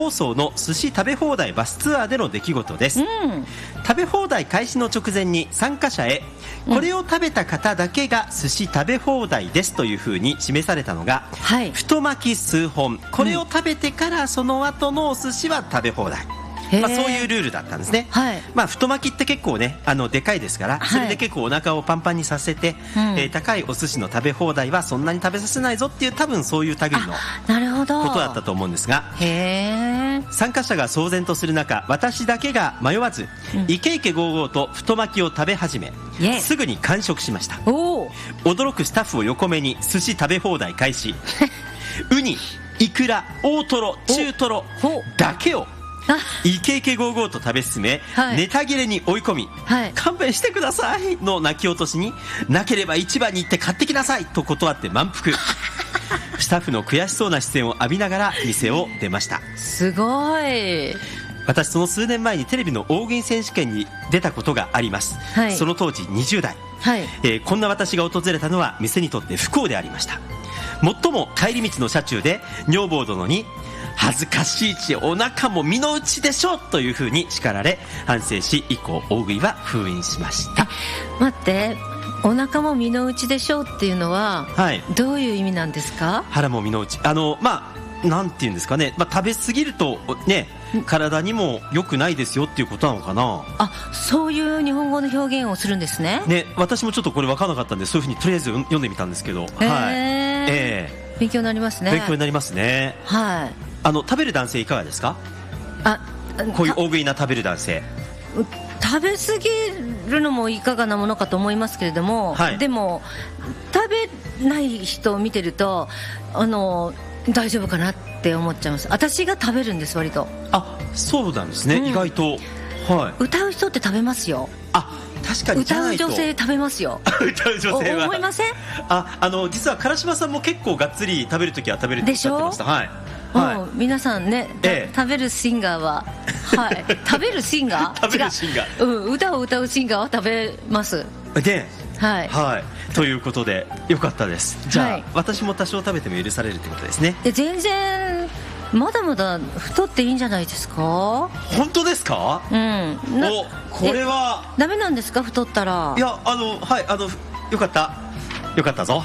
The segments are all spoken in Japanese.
放送の寿司食べ放題バスツアーでの出来事です、食べ放題開始の直前に参加者へ、これを食べた方だけが寿司食べ放題ですというふうに示されたのが、太巻き数本、これを食べてからその後のお寿司は食べ放題、そういうルールだったんですね、太巻きって結構ねでかいですから、それで結構お腹をパンパンにさせて、高いお寿司の食べ放題はそんなに食べさせないぞっていう、多分そういう類のことだったと思うんですが、参加者が騒然とする中、私だけが迷わず、イケイケゴーゴーと太巻きを食べ始め、すぐに完食しました。驚くスタッフを横目に寿司食べ放題開始ウニ、イクラ、大トロ、中トロだけをイケイケゴーゴーと食べ進め、ネタ切れに追い込み、勘弁してくださいの泣き落としに、なければ市場に行って買ってきなさいと断って満腹スタッフの悔しそうな視線を浴びながら店を出ました。 すごい。 私その数年前にテレビの大食い選手権に出たことがあります、その当時20代、こんな私が訪れたのは店にとって不幸でありました。もっとも帰り道の車中で女房殿に、恥ずかしいちお腹も身の内でしょというふうに叱られ、反省し以降大食いは封印しました。 待って、お腹も身の内でしょっていうのは、どういう意味なんですか？ 腹も身の内、なんていうんですかね、食べ過ぎるとね、体にも良くないですよっていうことなのかな。 そういう日本語の表現をするんですね。 私もちょっとこれ分からなかったんで、そういうふうにとりあえず読んでみたんですけど、 勉強になりますね。 勉強になりますね。食べる男性いかがですか？こういう大食いな食べる男性、 食べ過ぎるのもいかがなものかと思いますけれども、でも食べない人を見てると大丈夫かなって思っちゃいます。私が食べるんです、割と。 そうなんですね、意外と。 歌う人って食べますよ。 確かに歌う女性食べますよ歌う女性は思いません？ 実は唐島さんも結構がっつり食べるときは食べるっておっしゃってました。 皆さんね、食べるシンガーは、食べるシンガー食べるシンガー、 歌を歌うシンガーは食べますということでよかったです。じゃあ、私も多少食べても許されるってことですね。 全然まだまだ太っていいんじゃないですか？ 本当ですか？これはダメなんですか、太ったら。 いや、よかったぞ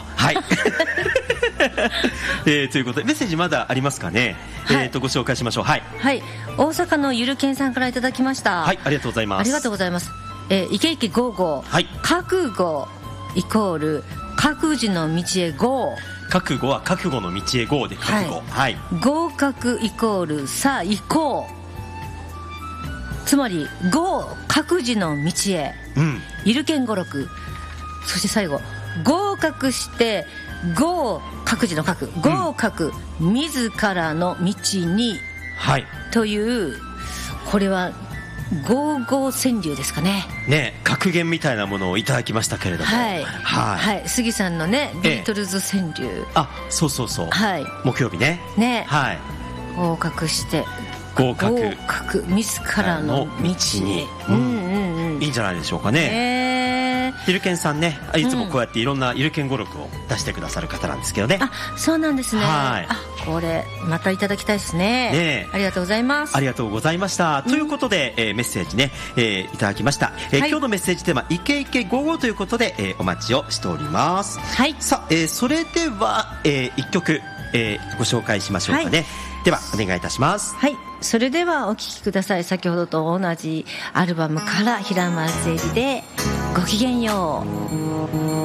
ということで、メッセージまだありますかね。ご紹介しましょう。大阪のゆるけんさんからいただきました。 ありがとうございます。 ありがとうございます。イケイケゴーゴー、覚悟イコール覚悟の道へゴー。 覚悟は覚悟の道へゴーで覚悟、 合格イコールさあ行こう。つまりゴー、覚悟の道へ、ゆるけん語録。そして最後、合格して合、覚悟の覚、合格、自らの道に、という、これはゴーゴー川柳ですかね。 格言みたいなものをいただきましたけれども、 杉さんのね、ビートルズ川柳。 そう、木曜日ね。合格して合格、 自らの道に、 いいんじゃないでしょうかね。ゆるけんさんね、いつもこうやっていろんなゆるけん語録を出してくださる方なんですけどね。 そうなんですね。これまたいただきたいですね。ありがとうございます。 ありがとうございました。ということで、メッセージね、いただきました。今日のメッセージテーマ、イケイケゴーゴーということで、お待ちをしております。さあ、それでは、1曲、ご紹介しましょうかね。ではお願いいたします。 それではお聴きください。先ほどと同じアルバムから平松絵里でごきげんよう。